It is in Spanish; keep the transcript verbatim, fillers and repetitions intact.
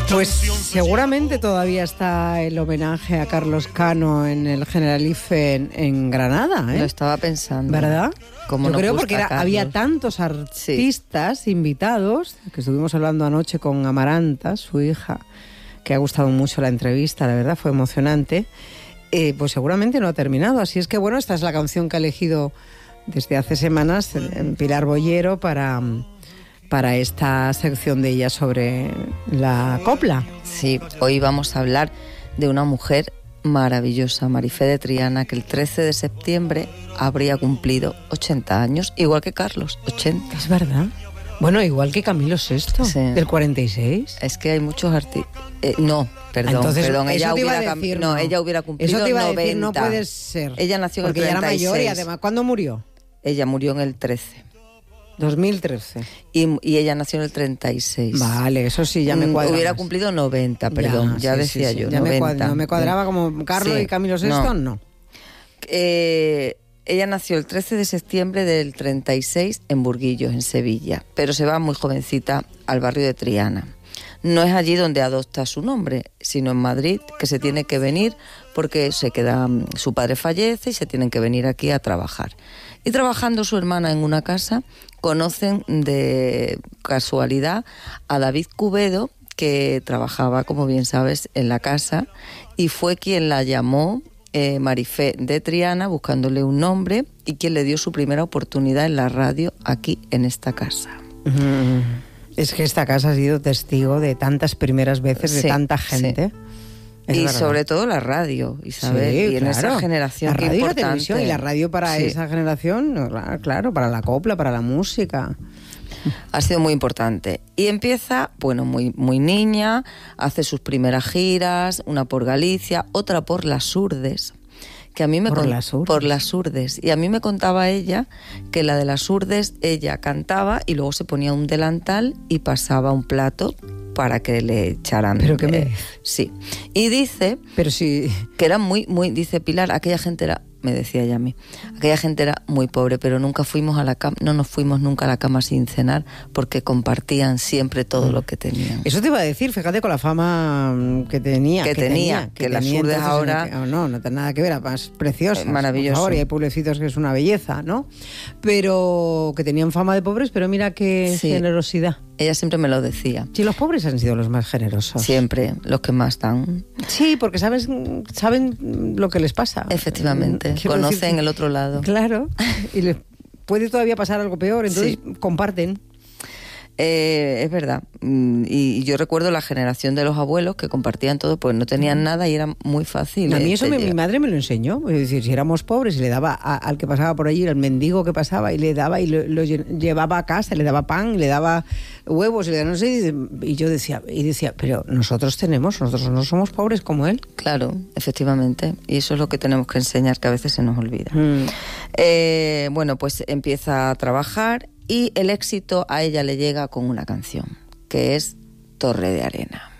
Pues seguramente todavía está el homenaje a Carlos Cano en el Generalife en, en Granada, ¿eh? Lo estaba pensando. ¿Verdad? Como Yo creo porque era, había tantos artistas sí. invitados, que estuvimos hablando anoche con Amaranta, su hija, que ha gustado mucho la entrevista, la verdad, fue emocionante. Eh, pues seguramente no ha terminado. Así es que, bueno, esta es la canción que ha elegido desde hace semanas Pilar Bollero para, para esta sección de ella sobre la copla. Sí, hoy vamos a hablar de una mujer maravillosa, Marifé de Triana, que el trece de septiembre habría cumplido ochenta años, igual que Carlos, ochenta. Es verdad. Bueno, igual que Camilo sexto, sí. Del cuarenta y seis. Es que hay muchos artistas... Eh, no, perdón, Entonces, perdón. Ella hubiera, decir, no, no. ella hubiera cumplido eso te iba noventa. A decir, no puede ser. Ella nació en porque el treinta y seis. Ya era mayor y además, ¿cuándo murió? Ella murió en el trece. dos mil trece. Y, y ella nació en el treinta y seis. Vale, eso sí, ya me cuadra. Hubiera más. cumplido noventa, perdón, ya, ya sí, decía sí, sí. yo, ya noventa. Me cuadra, no me cuadraba como Carlos sí, y Camilo sexto, no. no. Eh... Ella nació el trece de septiembre del treinta y seis en Burguillos, en Sevilla, pero se va muy jovencita al barrio de Triana. No es allí donde adopta su nombre, sino en Madrid, que se tiene que venir porque se queda, su padre fallece y se tienen que venir aquí a trabajar. Y trabajando su hermana en una casa, conocen de casualidad a David Cubedo, que trabajaba, como bien sabes, en la casa, y fue quien la llamó Eh, Marifé de Triana, buscándole un nombre, y quien le dio su primera oportunidad en la radio aquí en esta casa. Mm. Es que esta casa ha sido testigo de tantas primeras veces, sí, de tanta gente. Sí. Y verdad. Sobre todo la radio, Isabel, sí, y en claro. esa generación la que radio importante. Y la televisión, y la radio para sí. esa generación, claro, para la copla, para la música. Ha sido muy importante. Y empieza, bueno, muy, muy niña, hace sus primeras giras, una por Galicia, otra por las Urdes, que a mí me por, con... las por las Urdes. Y a mí me contaba ella que la de las Urdes, ella cantaba y luego se ponía un delantal y pasaba un plato para que le echaran. ¿Pero qué me eh, Sí. Y dice Pero sí. que era muy, muy, dice Pilar, aquella gente era, me decía ella a mí, aquella gente era muy pobre, pero nunca fuimos a la cama, no nos fuimos nunca a la cama sin cenar, porque compartían siempre todo mm. lo que tenían. Eso te iba a decir, fíjate con la fama que tenía. Que, que tenía, tenía, que, que las tenía Urdes entonces, ahora... Que, oh, no, no tiene nada que ver, además preciosas. Maravilloso. Por favor, y hay pueblecitos que es una belleza, ¿no? Pero que tenían fama de pobres, pero mira qué sí. generosidad. Ella siempre me lo decía. Sí, los pobres han sido los más generosos. Siempre, los que más dan. Sí, porque sabes, saben lo que les pasa. Efectivamente, Quiero conocen decir, el otro lado. Claro, y les puede todavía pasar algo peor, entonces sí. comparten. Eh, es verdad. Y yo recuerdo la generación de los abuelos que compartían todo, pues no tenían nada y era muy fácil. A mí eso me, mi madre me lo enseñó. Es decir, si éramos pobres y le daba a, al que pasaba por allí, al mendigo que pasaba, y le daba y lo, lo llevaba a casa, le daba pan, le daba huevos, y le daba no sé, y yo decía, y decía, pero nosotros tenemos, nosotros no somos pobres como él. Claro, efectivamente. Y eso es lo que tenemos que enseñar, que a veces se nos olvida. Mm. Eh, bueno, pues empieza a trabajar. Y el éxito a ella le llega con una canción, que es Torre de Arena.